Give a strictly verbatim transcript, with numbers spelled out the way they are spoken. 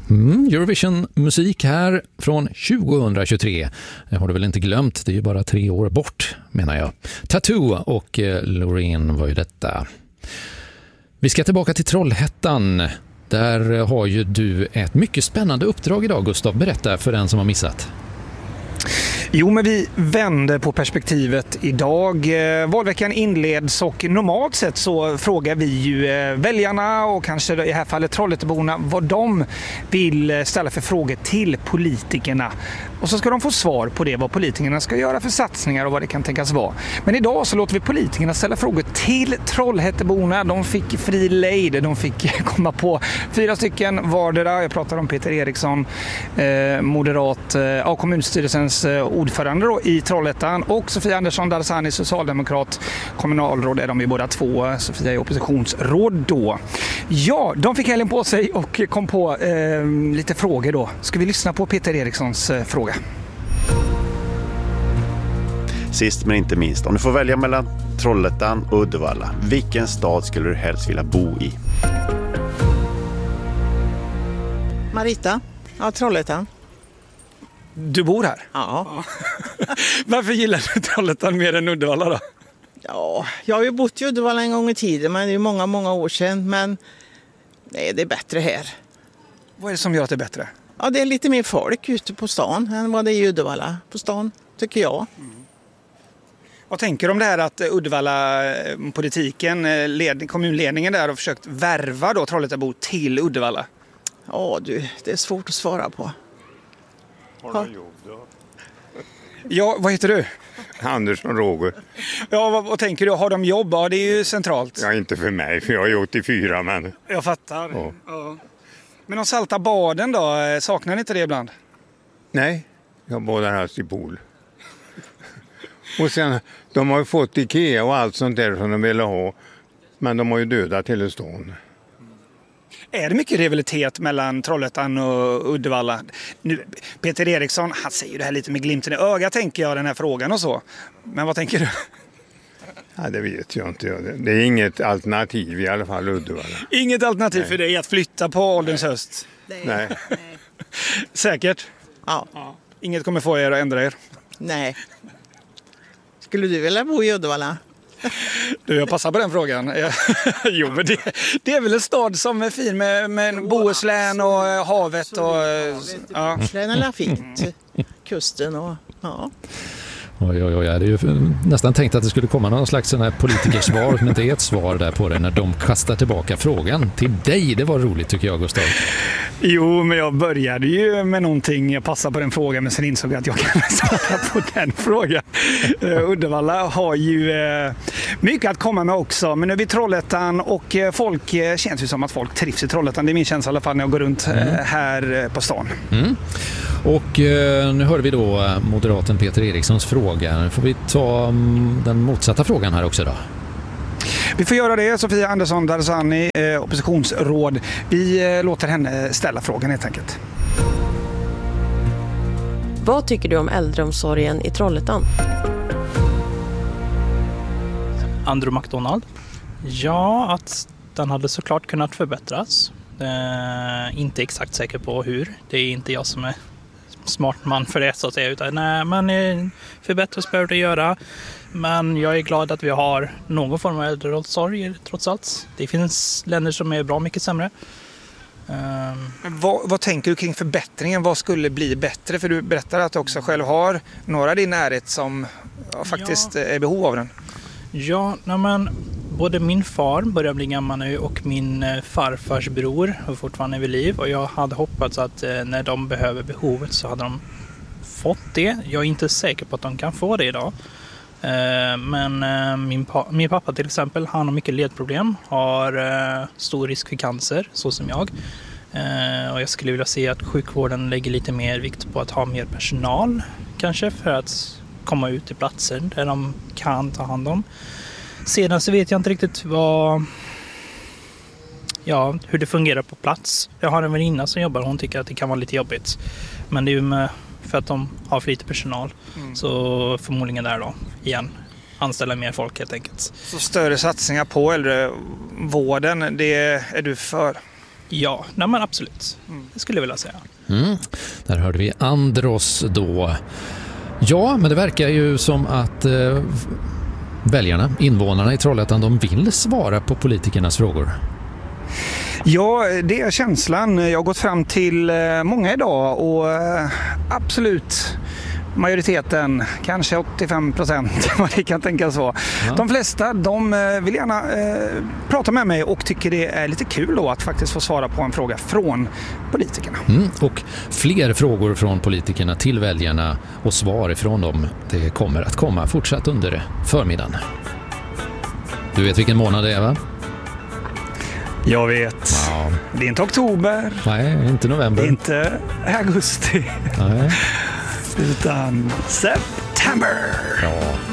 Mm, Eurovision-musik här från tjugohundratjugotre. Jag har du väl inte glömt, det är ju bara tre år bort menar jag. Tattoo och eh, Loreen var ju detta. Vi ska tillbaka till Trollhättan. Där har ju du ett mycket spännande uppdrag idag, Gustav. Berätta för den som har missat. Jo, men vi vänder på perspektivet idag. Valveckan inleds och normalt sett så frågar vi ju väljarna och kanske i det här fallet Trollhätteborna vad de vill ställa för frågor till politikerna. Och så ska de få svar på det, vad politikerna ska göra för satsningar och vad det kan tänkas vara. Men idag så låter vi politikerna ställa frågor till Trollhätteborna. De fick fri lejd, de fick komma på fyra stycken vardera. Jag pratar om Peter Eriksson, eh, moderat, eh, ja, kommunstyrelsens eh, ordförande då, i Trollhättan, och Sofia Andersson Darzani, socialdemokrat, kommunalråd är de ju båda två. Sofia är oppositionsråd då. Ja, de fick helgen på sig och kom på eh, lite frågor då. Ska vi lyssna på Peter Erikssons eh, fråga? Sist men inte minst, om du får välja mellan Trollhättan och Uddevalla, vilken stad skulle du helst vilja bo i? Marita, ja, Trollhättan. Du bor här? Ja. Varför gillar du Trollhättan mer än Uddevalla då? Ja, jag har ju bott i Uddevalla en gång i tiden, men det är många, många år sedan. Men nej, det är bättre här. Vad är det som gör att det är bättre? Ja, det är lite mer folk ute på stan än vad det är i Uddevalla på stan, tycker jag. Mm. Vad tänker du om det här att Uddevalla-politiken, led, kommunledningen där har försökt värva då Trollhättabo till Uddevalla? Ja du, det är svårt att svara på. Har du jobb då? Ja, vad heter du? Andersson Roger. Ja, vad, vad tänker du? Har de jobb? Ja, det är ju centralt. Ja, inte för mig, för jag är åttiofyra, men... Jag fattar. Ja. Ja. Men de salta baden då, saknar ni inte det ibland? Nej, jag badar här i pool. Och sen, de har ju fått Ikea och allt sånt där som de ville ha. Men de har ju dödat hela stan. Är det mycket rivalitet mellan Trollhättan och Uddevalla? Nu, Peter Eriksson, han säger det här lite med glimten i ögat, tänker jag, den här frågan och så. Men vad tänker du? Ja, det vet jag inte. Det är inget alternativ i alla fall, Uddevalla. Inget alternativ Nej. för dig att flytta på ålderns höst? Nej. Nej. Säkert? Ja. Ja. Inget kommer få er att ändra er? Nej. Skulle du vilja bo i Uddevalla? Du, jag passar på den frågan. Jo, men det, det är väl en stad som är fin med, med Bohuslän och havet. Och, ja. Bohuslän är fint. Kusten och... Ja. Oj, oj, oj, det är ju nästan tänkt att det skulle komma någon slags sån här politikersvar, men det är ett svar där på det när de kastar tillbaka frågan till dig. Det var roligt tycker jag, Gustav. Jo, men jag började ju med någonting, jag passade på den frågan, men sen insåg jag att jag kan svara på den frågan. Uh, Uddevalla har ju uh, mycket att komma med också, men nu är vi i Trollhättan och uh, folk uh, känns ju som att folk trivs i Trollhättan. Det är min känsla i alla fall när jag går runt uh, här uh, på stan. Mm. Och uh, nu hör vi då uh, moderaten Peter Erikssons fråga. Nu får vi ta um, den motsatta frågan här också då. Vi får göra det, Sofia Andersson Darzani, eh, oppositionsråd. Vi eh, låter henne ställa frågan helt enkelt. Vad tycker du om äldreomsorgen i Trollhättan? Andrew McDonald. Ja, att den hade såklart kunnat förbättras. Eh, inte exakt säker på hur. Det är inte jag som är smart man för det så att säga, utan nej, men eh, förbättras behöver det göra. Men jag är glad att vi har någon form av äldreomsorg trots allt. Det finns länder som är bra mycket sämre. Um, vad, vad tänker du kring förbättringen? Vad skulle bli bättre? För du berättar att du också själv har några i din närhet som ja, faktiskt ja. är i behov av den. Ja, nej men både min far börjar bli gammal nu och min farfars bror är fortfarande vid liv. Och jag hade hoppats att eh, när de behöver behovet så hade de fått det. Jag är inte säker på att de kan få det idag. Eh, men eh, min, pa- min pappa till exempel, han har mycket ledproblem. Har eh, stor risk för cancer, så som jag. Eh, och jag skulle vilja se att sjukvården lägger lite mer vikt på att ha mer personal. Kanske för att komma ut till platser där de kan ta hand om. Sedan så vet jag inte riktigt vad, ja, hur det fungerar på plats. Jag har en väninna som jobbar och hon tycker att det kan vara lite jobbigt. Men det är ju med, för att de har för lite personal. Mm. Så förmodligen där då, igen, anställa mer folk helt enkelt. Så större satsningar på äldrevården, det är du för? Ja, nej men absolut. Det skulle jag vilja säga. Mm. Där hörde vi Andros då. Ja, men det verkar ju som att eh, väljarna, invånarna i Trollhättan, de vill svara på politikernas frågor. Ja, det är känslan. Jag har gått fram till många idag och absolut majoriteten, kanske åttiofem procent vad det kan tänkas vara. Ja. De flesta, de vill gärna eh, prata med mig och tycker det är lite kul då att faktiskt få svara på en fråga från politikerna. Mm, och fler frågor från politikerna till väljarna och svar ifrån dem, det kommer att komma fortsatt under förmiddagen. Du vet vilken månad det är, va? Jag vet. Ja. Det är inte oktober. Nej, inte november. Det är inte augusti. Nej. Utan september. Ja.